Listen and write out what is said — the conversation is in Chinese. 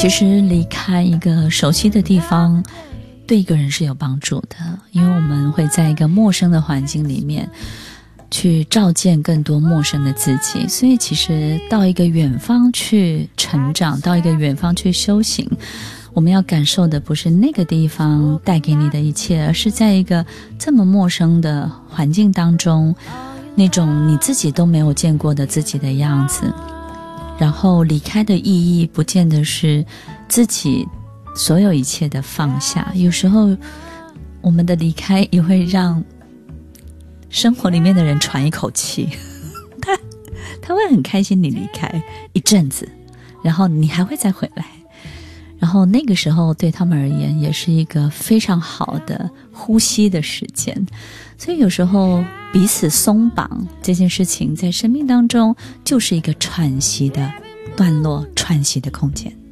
其实离开一个熟悉的地方对一个人是有帮助的，因为我们会在一个陌生的环境里面去照见更多陌生的自己，所以其实到一个远方去成长，到一个远方去修行，我们要感受的不是那个地方带给你的一切，而是在一个这么陌生的环境当中，那种你自己都没有见过的自己的样子。然后离开的意义不见得是自己所有一切的放下，有时候我们的离开也会让生活里面的人喘一口气，他会很开心你离开一阵子，然后你还会再回来，然后那个时候对他们而言也是一个非常好的呼吸的时间。所以有时候彼此松绑这件事情在生命当中就是一个喘息的段落，喘息的空间。